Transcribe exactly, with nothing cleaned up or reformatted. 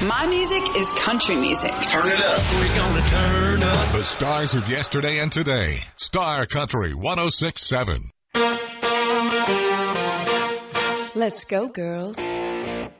My music is country music. Turn it up. We're gonna turn up. The stars of yesterday and today. Star Country one oh six point seven. Let's go, girls.